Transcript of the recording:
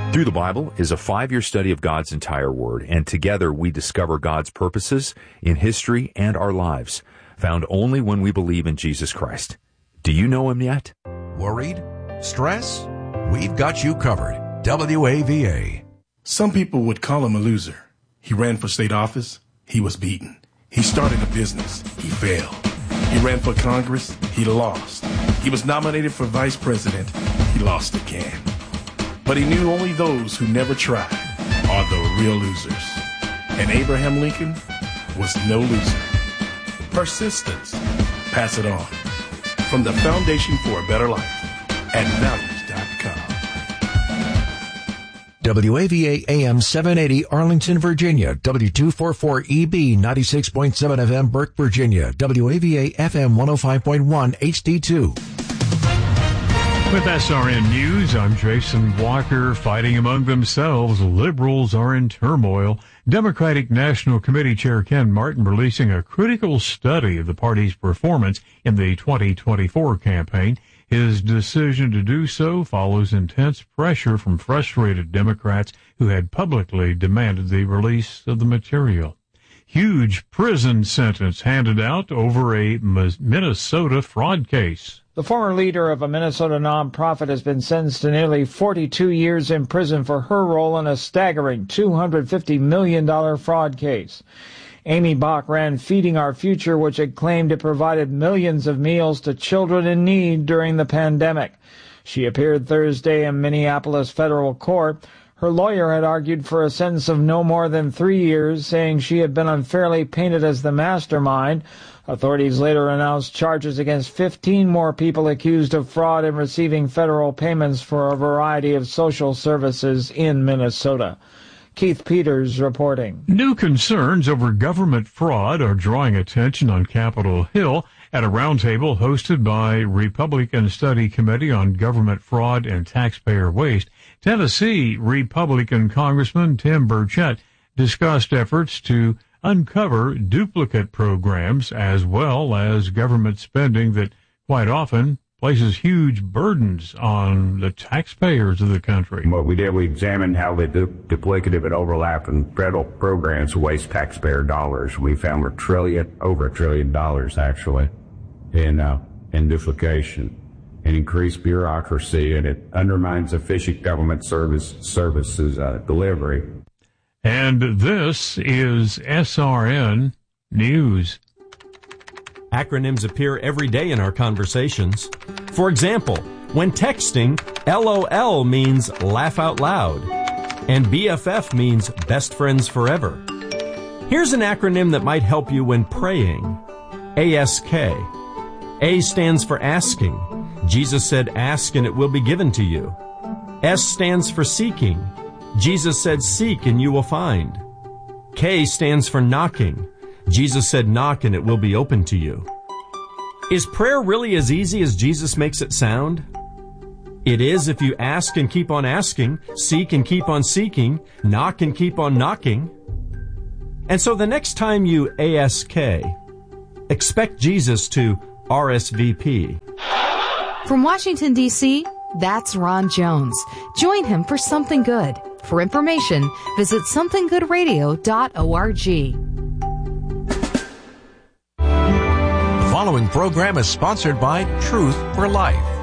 Through the Bible is a 5-year study of God's entire Word, and together we discover God's purposes in history and our lives, found only when we believe in Jesus Christ. Do you know Him yet? Worried? Stress? We've got you covered. WAVA. Some people would call him a loser. He ran for state office. He was beaten. He started a business. He failed. He ran for Congress. He lost. He was nominated for vice president. He lost again. But he knew only those who never tried are the real losers. And Abraham Lincoln was no loser. Persistence. Pass it on. From the Foundation for a Better Life at values.com. WAVA AM 780 Arlington, Virginia. W244EB 96.7 FM Burke, Virginia. WAVA FM 105.1 HD2. With SRN News, I'm Jason Walker. Fighting among themselves, liberals are in turmoil. Democratic National Committee Chair Ken Martin releasing a critical study of the party's performance in the 2024 campaign. His decision to do so follows intense pressure from frustrated Democrats who had publicly demanded the release of the material. Huge prison sentence handed out over a Minnesota fraud case. The former leader of a Minnesota nonprofit has been sentenced to nearly 42 years in prison for her role in a staggering $250 million fraud case. Amy Bach ran Feeding Our Future, which had claimed it provided millions of meals to children in need during the pandemic. She appeared Thursday in Minneapolis federal court. Her lawyer had argued for a sentence of no more than 3 years, saying she had been unfairly painted as the mastermind. Authorities later announced charges against 15 more people accused of fraud and receiving federal payments for a variety of social services in Minnesota. Keith Peters reporting. New concerns over government fraud are drawing attention on Capitol Hill at a roundtable hosted by Republican Study Committee on Government Fraud and Taxpayer Waste. Tennessee Republican Congressman Tim Burchett discussed efforts to uncover duplicate programs as well as government spending that quite often places huge burdens on the taxpayers of the country. What we did, we examined how the duplicative and overlapping federal programs waste taxpayer dollars. We found over $1 trillion actually in duplication and increased bureaucracy, and it undermines efficient government services delivery. And this is SRN News. Acronyms appear every day in our conversations. For example, when texting, LOL means laugh out loud, and BFF means best friends forever. Here's an acronym that might help you when praying. ASK. A stands for asking. Jesus said, ask and it will be given to you. S stands for seeking. Jesus said, seek and you will find. K stands for knocking. Jesus said, knock and it will be open to you. Is prayer really as easy as Jesus makes it sound? It is if you ask and keep on asking, seek and keep on seeking, knock and keep on knocking. And so the next time you ASK, expect Jesus to RSVP. From Washington, D.C., that's Ron Jones. Join him for Something Good. For information, visit somethinggoodradio.org. The following program is sponsored by Truth for Life.